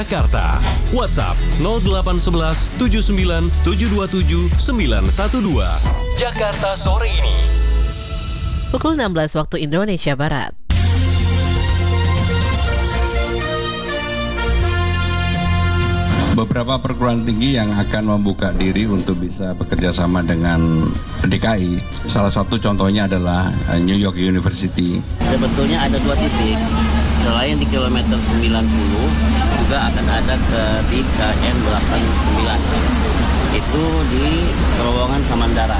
Jakarta. WhatsApp 0811 79 727 912. Jakarta sore ini. Pukul 16 waktu Indonesia Barat. Beberapa perguruan tinggi yang akan membuka diri untuk bisa bekerja sama dengan DKI. Salah satu contohnya adalah New York University. Sebetulnya ada 2 titik. Selain di kilometer 90 juga akan ada di KM 89. Itu di terowongan Samandara.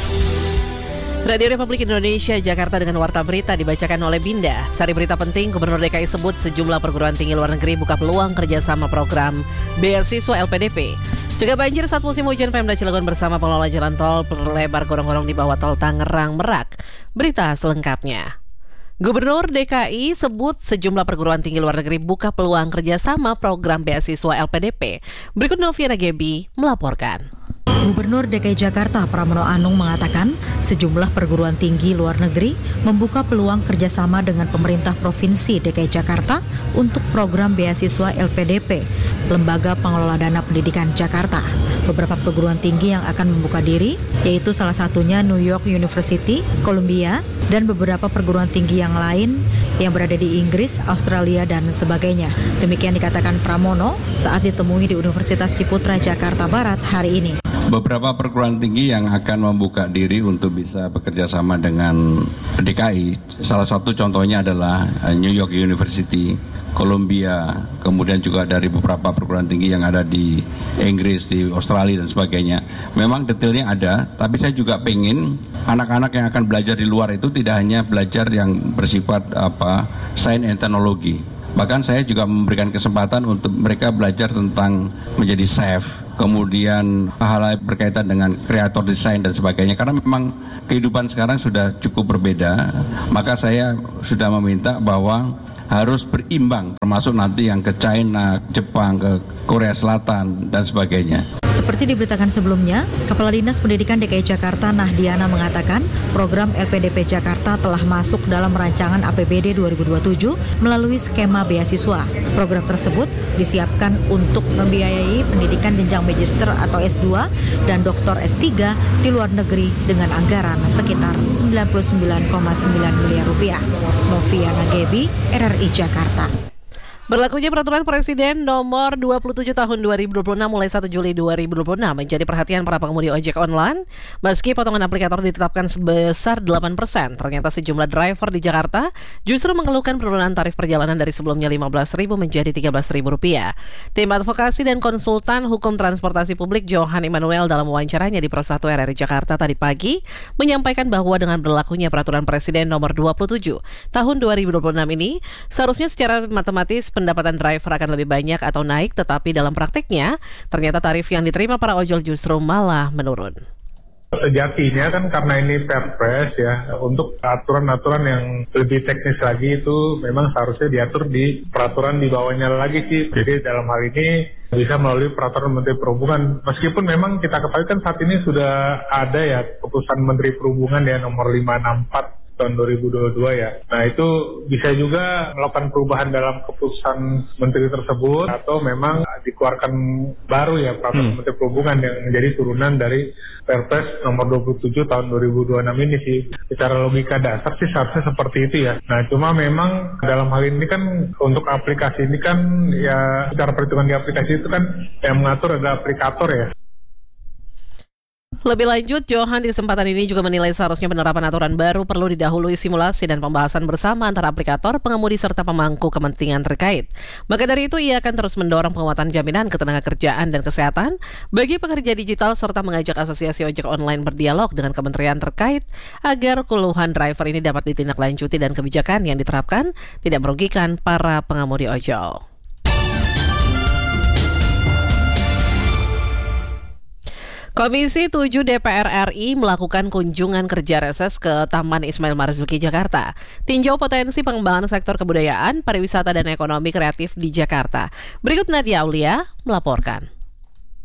Radio Republik Indonesia Jakarta dengan Warta Berita dibacakan oleh Binda. Sari berita penting, Gubernur DKI sebut sejumlah perguruan tinggi luar negeri buka peluang kerjasama program beasiswa LPDP. Juga banjir saat musim hujan, Pemda Cilegon bersama pengelola jalan tol perlebar gorong-gorong di bawah tol Tangerang Merak. Berita selengkapnya. Gubernur DKI sebut sejumlah perguruan tinggi luar negeri buka peluang kerjasama program beasiswa LPDP. Berikut Noviana Gebi melaporkan. Gubernur DKI Jakarta Pramono Anung mengatakan sejumlah perguruan tinggi luar negeri membuka peluang kerjasama dengan pemerintah Provinsi DKI Jakarta untuk program beasiswa LPDP, Lembaga Pengelola Dana Pendidikan Jakarta. Beberapa perguruan tinggi yang akan membuka diri, yaitu salah satunya New York University, Columbia, dan beberapa perguruan tinggi yang lain yang berada di Inggris, Australia, dan sebagainya. Demikian dikatakan Pramono saat ditemui di Universitas Ciputra Jakarta Barat hari ini. Beberapa perguruan tinggi yang akan membuka diri untuk bisa bekerja sama dengan DKI. Salah satu contohnya adalah New York University, Columbia, kemudian juga dari beberapa perguruan tinggi yang ada di Inggris, di Australia, dan sebagainya. Memang detailnya ada, tapi saya juga pengen anak-anak yang akan belajar di luar itu tidak hanya belajar yang bersifat sains dan teknologi. Bahkan saya juga memberikan kesempatan untuk mereka belajar tentang menjadi chef, kemudian hal-hal berkaitan dengan kreator desain dan sebagainya. Karena memang kehidupan sekarang sudah cukup berbeda, maka saya sudah meminta bahwa harus berimbang, termasuk nanti yang ke China, Jepang, ke Korea Selatan, dan sebagainya. Seperti diberitakan sebelumnya, Kepala Dinas Pendidikan DKI Jakarta Nahdiana mengatakan program LPDP Jakarta telah masuk dalam rancangan APBD 2027 melalui skema beasiswa. Program tersebut disiapkan untuk membiayai pendidikan jenjang magister atau S2 dan doktor S3 di luar negeri dengan anggaran sekitar 99,9 miliar rupiah. Noviana Gebi, RRI Jakarta. Berlakunya Peraturan Presiden Nomor 27 Tahun 2026 mulai 1 Juli 2026 menjadi perhatian para pengemudi ojek online. Meski potongan aplikator ditetapkan sebesar 8%, ternyata sejumlah driver di Jakarta justru mengeluhkan penurunan tarif perjalanan dari sebelumnya Rp15.000 menjadi Rp13.000. Tim Advokasi dan Konsultan Hukum Transportasi Publik Johan Immanuel dalam wawancaranya di Pro 1 RRI Jakarta tadi pagi menyampaikan bahwa dengan berlakunya Peraturan Presiden Nomor 27 Tahun 2026 ini, seharusnya secara matematis pendapatan driver akan lebih banyak atau naik, tetapi dalam praktiknya ternyata tarif yang diterima para ojol justru malah menurun. Sejatinya kan karena ini Perpres ya, untuk aturan-aturan yang lebih teknis lagi itu memang seharusnya diatur di peraturan di bawahnya lagi sih. Jadi dalam hal ini bisa melalui peraturan Menteri Perhubungan. Meskipun memang kita ketahui kan saat ini sudah ada ya keputusan Menteri Perhubungan ya nomor 564 tahun 2022 ya. Nah itu bisa juga melakukan perubahan dalam keputusan menteri tersebut atau memang dikeluarkan baru ya peraturan Menteri Perhubungan yang menjadi turunan dari Perpres nomor 27 tahun 2026 ini sih. Secara logika dasar sih seharusnya seperti itu ya. Nah cuma memang dalam hal ini kan untuk aplikasi ini kan ya secara perhitungan di aplikasi itu kan yang mengatur adalah aplikator ya. Lebih lanjut, Johan di kesempatan ini juga menilai seharusnya penerapan aturan baru perlu didahului simulasi dan pembahasan bersama antara aplikator, pengemudi, serta pemangku kepentingan terkait. Maka dari itu, ia akan terus mendorong penguatan jaminan ketenagakerjaan dan kesehatan bagi pekerja digital serta mengajak asosiasi ojek online berdialog dengan kementerian terkait agar keluhan driver ini dapat ditindaklanjuti dan kebijakan yang diterapkan tidak merugikan para pengemudi ojol. Komisi 7 DPR RI melakukan kunjungan kerja reses ke Taman Ismail Marzuki, Jakarta. Tinjau potensi pengembangan sektor kebudayaan, pariwisata, dan ekonomi kreatif di Jakarta. Berikut Nadia Aulia melaporkan.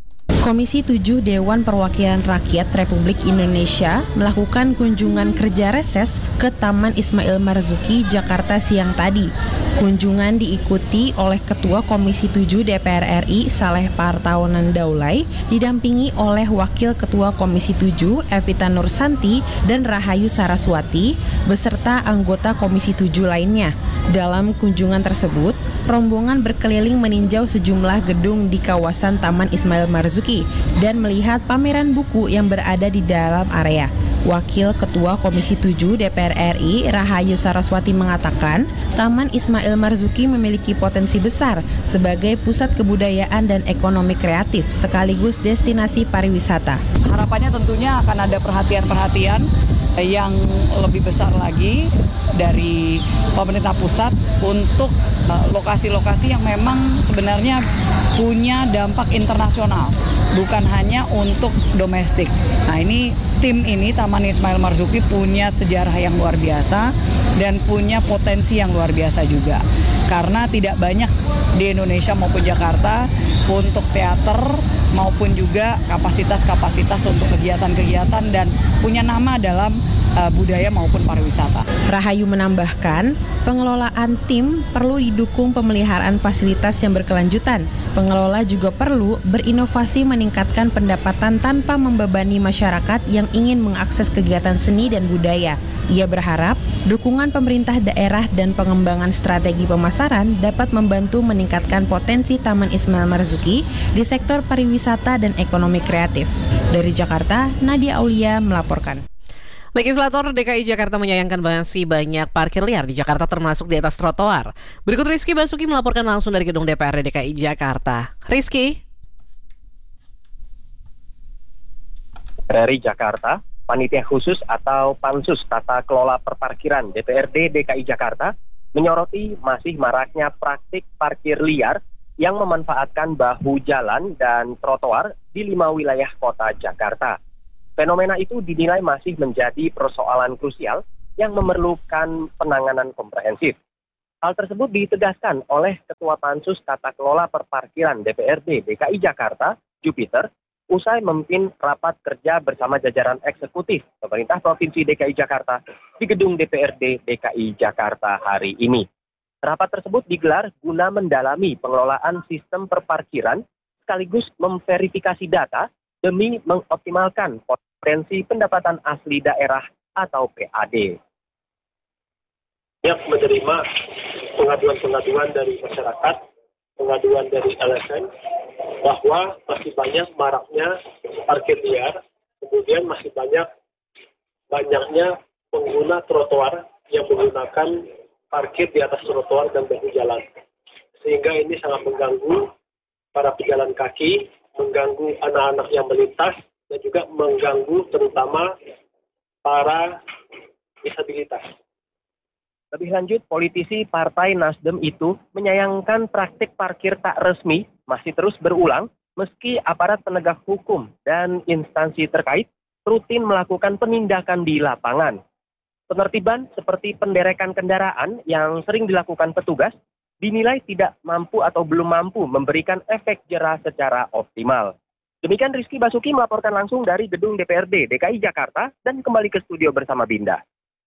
Komisi 7 Dewan Perwakilan Rakyat Republik Indonesia melakukan kunjungan kerja reses ke Taman Ismail Marzuki, Jakarta siang tadi. Kunjungan diikuti oleh Ketua Komisi 7 DPR RI Saleh Partaunan Daulay, didampingi oleh Wakil Ketua Komisi 7 Evita Nursanti dan Rahayu Saraswati, beserta anggota Komisi 7 lainnya. Dalam kunjungan tersebut, rombongan berkeliling meninjau sejumlah gedung di kawasan Taman Ismail Marzuki dan melihat pameran buku yang berada di dalam area. Wakil Ketua Komisi 7 DPR RI Rahayu Saraswati mengatakan, Taman Ismail Marzuki memiliki potensi besar sebagai pusat kebudayaan dan ekonomi kreatif sekaligus destinasi pariwisata. Harapannya tentunya akan ada perhatian-perhatian yang lebih besar lagi dari pemerintah pusat untuk lokasi-lokasi yang memang sebenarnya punya dampak internasional, bukan hanya untuk domestik. Nah, tim ini Taman Ismail Marzuki punya sejarah yang luar biasa dan punya potensi yang luar biasa juga. Karena tidak banyak di Indonesia maupun Jakarta untuk teater maupun juga kapasitas-kapasitas untuk kegiatan-kegiatan dan punya nama dalam budaya maupun pariwisata. Rahayu menambahkan, pengelolaan tim perlu didukung pemeliharaan fasilitas yang berkelanjutan. Pengelola juga perlu berinovasi meningkatkan pendapatan tanpa membebani masyarakat yang ingin mengakses kegiatan seni dan budaya. Ia berharap dukungan pemerintah daerah dan pengembangan strategi pemasaran dapat membantu meningkatkan potensi Taman Ismail Marzuki di sektor pariwisata dan ekonomi kreatif. Dari Jakarta, Nadia Aulia melaporkan. Legislator DKI Jakarta menyayangkan masih banyak parkir liar di Jakarta termasuk di atas trotoar. Berikut Rizky Basuki melaporkan langsung dari gedung DPRD DKI Jakarta. Rizky. Dari Jakarta, Panitia Khusus atau Pansus Tata Kelola Perparkiran DPRD DKI Jakarta menyoroti masih maraknya praktik parkir liar yang memanfaatkan bahu jalan dan trotoar di 5 wilayah kota Jakarta. Fenomena itu dinilai masih menjadi persoalan krusial yang memerlukan penanganan komprehensif. Hal tersebut ditegaskan oleh Ketua Pansus Tata Kelola Perparkiran DPRD DKI Jakarta, Jupiter, usai memimpin rapat kerja bersama jajaran eksekutif pemerintah Provinsi DKI Jakarta di gedung DPRD DKI Jakarta hari ini. Rapat tersebut digelar guna mendalami pengelolaan sistem perparkiran sekaligus memverifikasi data demi mengoptimalkan potensi pendapatan asli daerah atau PAD. Yang menerima pengaduan-pengaduan dari masyarakat, pengaduan dari LSM, bahwa masih banyak maraknya parkir liar, kemudian masih banyaknya pengguna trotoar yang menggunakan parkir di atas trotoar dan bahu jalan. Sehingga ini sangat mengganggu para pejalan kaki, mengganggu anak-anak yang melintas, dan juga mengganggu terutama para disabilitas. Lebih lanjut, politisi Partai Nasdem itu menyayangkan praktik parkir tak resmi masih terus berulang meski aparat penegak hukum dan instansi terkait rutin melakukan penindakan di lapangan. Penertiban seperti penderekan kendaraan yang sering dilakukan petugas dinilai tidak mampu atau belum mampu memberikan efek jera secara optimal. Demikian Rizky Basuki melaporkan langsung dari gedung DPRD DKI Jakarta dan kembali ke studio bersama Binda.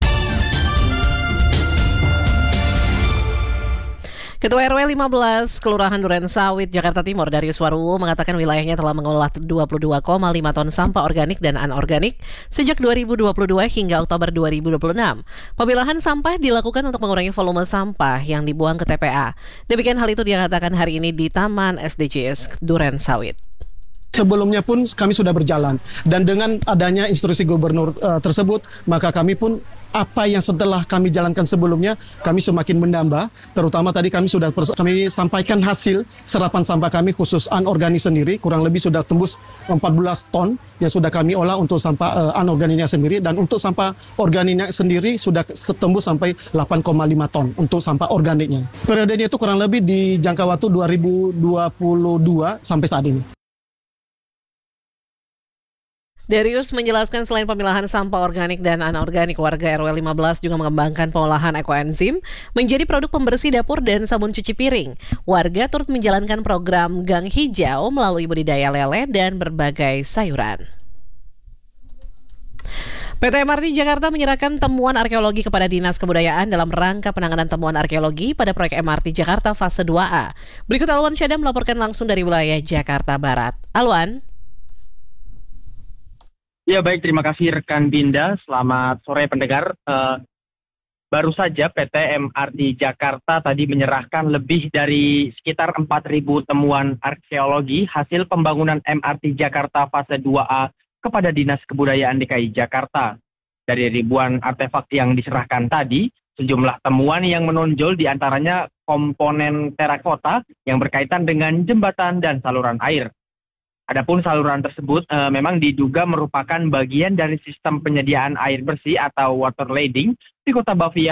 Ketua RW 15 Kelurahan Duren Sawit, Jakarta Timur, Darius Waruwo mengatakan wilayahnya telah mengolah 22,5 ton sampah organik dan anorganik sejak 2022 hingga Oktober 2026. Pemilahan sampah dilakukan untuk mengurangi volume sampah yang dibuang ke TPA. Demikian hal itu dia katakan hari ini di Taman SDGs Duren Sawit. Sebelumnya pun kami sudah berjalan dan dengan adanya instruksi gubernur tersebut, maka kami pun apa yang setelah kami jalankan sebelumnya kami semakin menambah, terutama tadi kami sampaikan hasil serapan sampah kami khusus anorganik sendiri kurang lebih sudah tembus 14 ton yang sudah kami olah untuk sampah anorganiknya sendiri, dan untuk sampah organiknya sendiri sudah tembus sampai 8,5 ton untuk sampah organiknya. Periodenya itu kurang lebih di jangka waktu 2022 sampai saat ini. Darius menjelaskan selain pemilahan sampah organik dan anorganik, warga RW 15 juga mengembangkan pengolahan ekoenzim menjadi produk pembersih dapur dan sabun cuci piring. Warga turut menjalankan program Gang Hijau melalui budidaya lele dan berbagai sayuran. PT MRT Jakarta menyerahkan temuan arkeologi kepada Dinas Kebudayaan dalam rangka penanganan temuan arkeologi pada proyek MRT Jakarta fase 2A. Berikut Alwan Syadam melaporkan langsung dari wilayah Jakarta Barat. Alwan. Ya baik, terima kasih rekan Binda. Selamat sore pendengar. Baru saja PT MRT Jakarta tadi menyerahkan lebih dari sekitar 4.000 temuan arkeologi hasil pembangunan MRT Jakarta fase 2A kepada Dinas Kebudayaan DKI Jakarta. Dari ribuan artefak yang diserahkan tadi, sejumlah temuan yang menonjol diantaranya komponen terakota yang berkaitan dengan jembatan dan saluran air. Adapun saluran tersebut memang diduga merupakan bagian dari sistem penyediaan air bersih atau water lading di Kota Batavia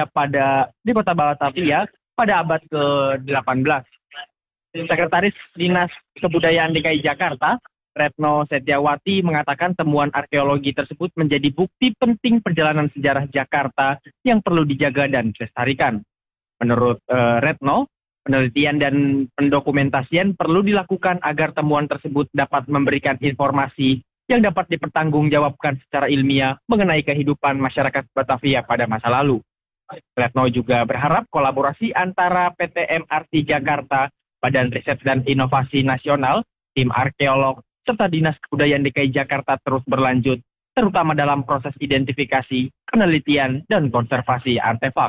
pada abad ke-18. Sekretaris Dinas Kebudayaan DKI Jakarta, Retno Setiawati, mengatakan temuan arkeologi tersebut menjadi bukti penting perjalanan sejarah Jakarta yang perlu dijaga dan dilestarikan. Menurut Retno, penelitian dan pendokumentasian perlu dilakukan agar temuan tersebut dapat memberikan informasi yang dapat dipertanggungjawabkan secara ilmiah mengenai kehidupan masyarakat Batavia pada masa lalu. Retno juga berharap kolaborasi antara PT MRT Jakarta, Badan Riset dan Inovasi Nasional, tim arkeolog, serta Dinas Kebudayaan DKI Jakarta terus berlanjut, terutama dalam proses identifikasi, penelitian, dan konservasi artefak.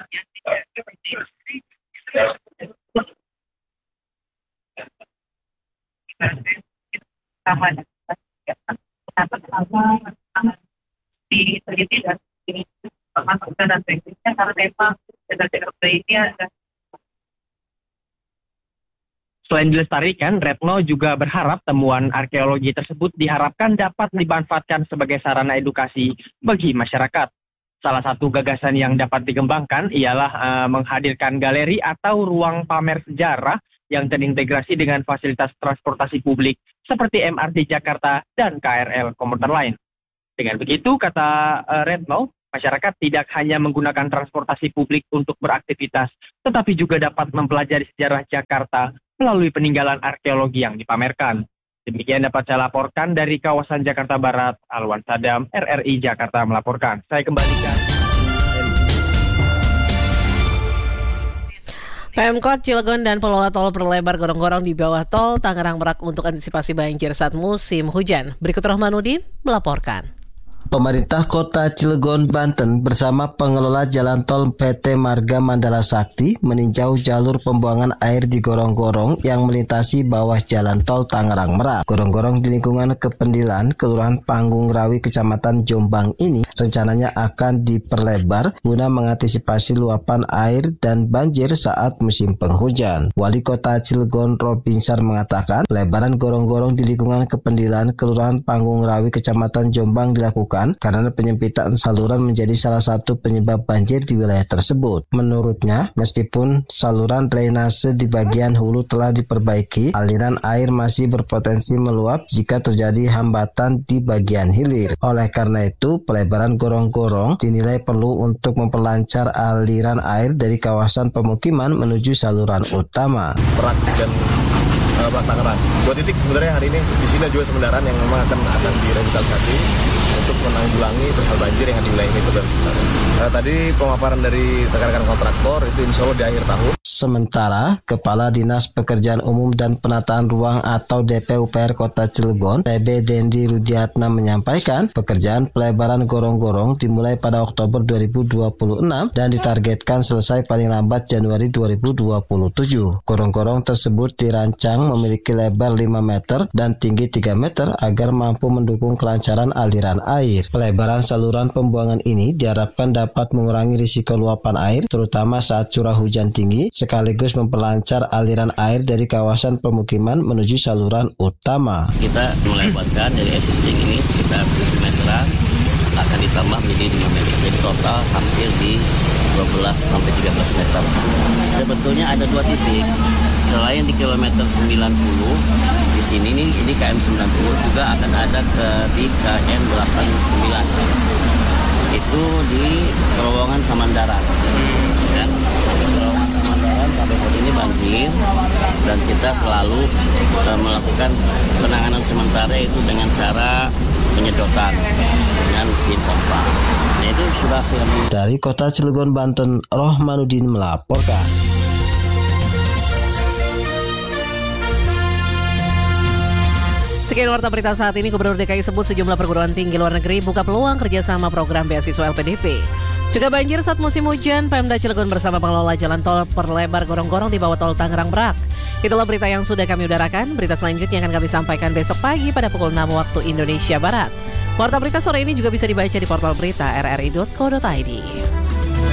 Selain dilestarikan, Retno juga berharap temuan arkeologi tersebut diharapkan dapat dimanfaatkan sebagai sarana edukasi bagi masyarakat. Salah satu gagasan yang dapat dikembangkan ialah menghadirkan galeri atau ruang pamer sejarah yang terintegrasi dengan fasilitas transportasi publik seperti MRT Jakarta dan KRL komuter lain. Dengan begitu, kata Retno, masyarakat tidak hanya menggunakan transportasi publik untuk beraktivitas, tetapi juga dapat mempelajari sejarah Jakarta melalui peninggalan arkeologi yang dipamerkan. Demikian dapat saya laporkan dari kawasan Jakarta Barat. Alwan Sadam, RRI Jakarta melaporkan. Saya kembalikan. Pemkot Cilegon dan pengelola tol perlebar gorong-gorong di bawah tol Tangerang Merak untuk antisipasi banjir saat musim hujan. Berikut Rahmanuddin melaporkan. Pemerintah Kota Cilegon, Banten bersama pengelola jalan tol PT Marga Mandala Sakti meninjau jalur pembuangan air di gorong-gorong yang melintasi bawah jalan tol Tangerang Merak. Gorong-gorong di lingkungan Kependilan, Kelurahan Panggung Rawi, Kecamatan Jombang ini rencananya akan diperlebar guna mengantisipasi luapan air dan banjir saat musim penghujan. Wali Kota Cilegon Robinsar mengatakan pelebaran gorong-gorong di lingkungan Kependilan, Kelurahan Panggung Rawi, Kecamatan Jombang dilakukan karena penyempitan saluran menjadi salah satu penyebab banjir di wilayah tersebut. Menurutnya, meskipun saluran drainase di bagian hulu telah diperbaiki, aliran air masih berpotensi meluap jika terjadi hambatan di bagian hilir. Oleh karena itu, pelebaran gorong-gorong dinilai perlu untuk memperlancar aliran air dari kawasan pemukiman menuju saluran utama. Merak dan Tangerang. 2 titik sebenarnya hari ini di sini juga sebenarnya yang memang akan direvitalisasi untuk menanggulangi perihal banjir yang ada di wilayah itu dan sekitarnya. Tadi pemaparan dari rekan-rekan kontraktor itu insya Allah di akhir tahun. Sementara, Kepala Dinas Pekerjaan Umum dan Penataan Ruang atau DPUPR Kota Cilegon, TB Dendi Rudiatna menyampaikan pekerjaan pelebaran gorong-gorong dimulai pada Oktober 2026 dan ditargetkan selesai paling lambat Januari 2027. Gorong-gorong tersebut dirancang memiliki lebar 5 meter dan tinggi 3 meter agar mampu mendukung kelancaran aliran air. Pelebaran saluran pembuangan ini diharapkan dapat mengurangi risiko luapan air, terutama saat curah hujan tinggi, sekaligus memperlancar aliran air dari kawasan pemukiman menuju saluran utama. Kita melebarkan dari existing ini sekitar 7 meteran, akan ditambah menjadi 5 meter. Jadi total hampir di 12 sampai 13 meter. Sebetulnya ada 2 titik. Selain di kilometer 90, di sini nih, ini KM 90 juga akan ada di KM 89. Itu di terowongan Samandaran. Ya. Terowongan Samandaran sampai saat ini banjir dan kita selalu melakukan penanganan sementara itu dengan cara penyedotan dengan mesin pompa. Nah, itu sudah Dari Kota Cilegon, Banten, Rohmanuddin melaporkan. Sekian warta berita saat ini. Gubernur DKI sebut sejumlah perguruan tinggi luar negeri buka peluang kerjasama program beasiswa LPDP. Juga banjir saat musim hujan, Pemda Cilegon bersama pengelola jalan tol perlebar gorong-gorong di bawah tol Tangerang Merak. Itulah berita yang sudah kami udarakan. Berita selanjutnya akan kami sampaikan besok pagi pada pukul 6 waktu Indonesia Barat. Warta berita sore ini juga bisa dibaca di portal berita rri.co.id.